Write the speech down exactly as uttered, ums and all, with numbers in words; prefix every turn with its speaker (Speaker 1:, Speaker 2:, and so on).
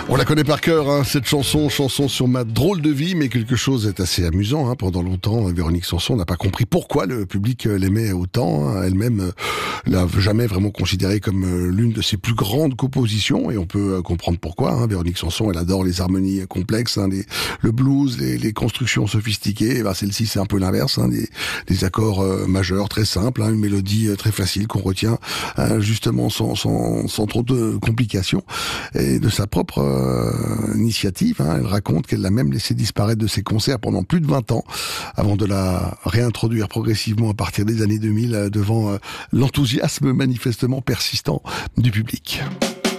Speaker 1: On la connaît par cœur, hein, cette chanson, chanson sur ma drôle de vie, mais quelque chose est assez amusant. Hein, pendant longtemps, Véronique Sanson n'a pas compris pourquoi le public l'aimait autant. Hein. Elle-même euh, l'a jamais vraiment considérée comme euh, l'une de ses plus grandes compositions, et on peut euh, comprendre pourquoi. Hein. Véronique Sanson, elle adore les harmonies complexes, hein, les, le blues, les, les constructions sophistiquées. Et ben, celle-ci, c'est un peu l'inverse, hein, des, des accords euh, majeurs très simples, hein, une mélodie euh, très facile qu'on retient euh, justement sans, sans, sans trop de complications. Et de sa propre euh, initiative, hein, elle raconte qu'elle l'a même laissé disparaître de ses concerts pendant plus de vingt ans, avant de la réintroduire progressivement à partir des années deux mille, euh, devant euh, l'enthousiasme manifestement persistant du public.